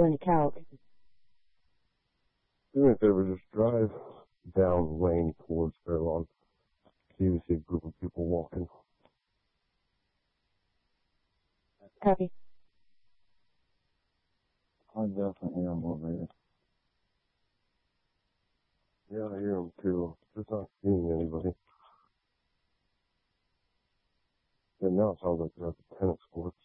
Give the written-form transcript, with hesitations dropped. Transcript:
on the couch. Do me a favor, just drive down the lane towards Fairlawn. See if you see a group of people walking. Copy. I definitely hear them over here. Yeah, I hear them too. Just not seeing anybody. And now it sounds like they're at the tennis courts.